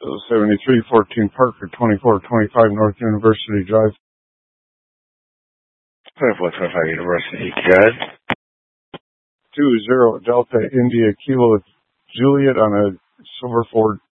7314 Parker, 2425 North University Drive. 2425 University Drive. 20 Delta India Kilo Juliet on a silver Ford